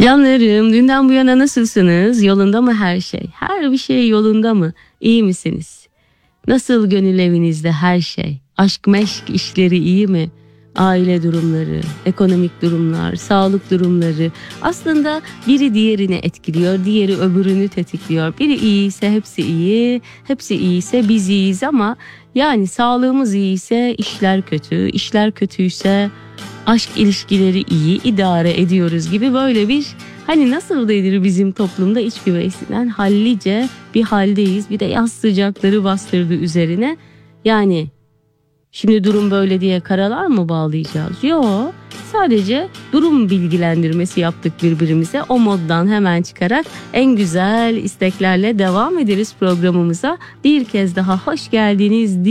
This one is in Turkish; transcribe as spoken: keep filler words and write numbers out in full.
Canlarım, dünden bu yana nasılsınız? Yolunda mı her şey? Her bir şey yolunda mı? İyi misiniz? Nasıl gönül evinizde her şey? Aşk meşk işleri iyi mi? Aile durumları, ekonomik durumlar, sağlık durumları. Aslında biri diğerini etkiliyor, diğeri öbürünü tetikliyor. Biri iyiyse hepsi iyi, hepsi iyiyse biz iyiyiz ama yani sağlığımız iyiyse işler kötü, işler kötüyse aşk ilişkileri iyi idare ediyoruz gibi böyle bir hani nasıl denir bizim toplumda iç güveysinden hallice bir haldeyiz. Bir de yaz sıcakları bastırdı üzerine. Yani şimdi durum böyle diye karalar mı bağlayacağız? Yok. Sadece durum bilgilendirmesi yaptık birbirimize. O moddan hemen çıkarak en güzel isteklerle devam ederiz programımıza. Bir kez daha hoş geldiniz